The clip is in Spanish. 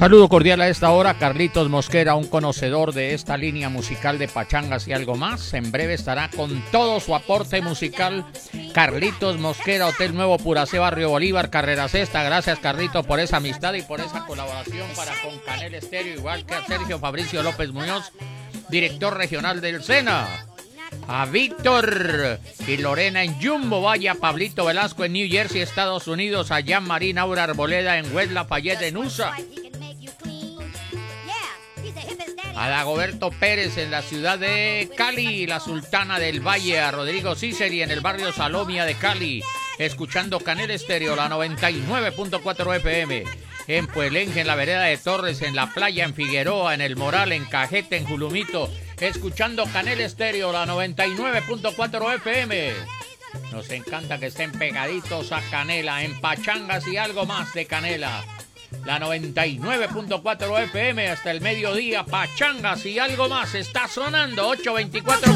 Saludo cordial a esta hora, Carlitos Mosquera, un conocedor de esta línea musical de pachangas y algo más. En breve estará con todo su aporte musical Carlitos Mosquera, Hotel Nuevo Puracé, Barrio Bolívar, Carrera Sexta. Gracias, Carlitos, por esa amistad y por esa colaboración para con Canel Estéreo, igual que a Sergio Fabricio López Muñoz, director regional del SENA. A Víctor y Lorena en Jumbo, vaya Pablito Velasco en New Jersey, Estados Unidos, a Jean Marín Aura Arboleda en West Lafayette, en USA. A Dagoberto Pérez en la ciudad de Cali, la Sultana del Valle, a Rodrigo Ciceri en el barrio Salomia de Cali, escuchando Canel Estéreo, la 99.4 FM. En Puelenje, en la vereda de Torres, en la playa, en Figueroa, en el Moral, en Cajete, en Julumito, escuchando Canel Estéreo, la 99.4 FM. Nos encanta que estén pegaditos a Canela, en pachangas y algo más de Canela. La 99.4 FM hasta el mediodía, pachangas y algo más. Está sonando 824.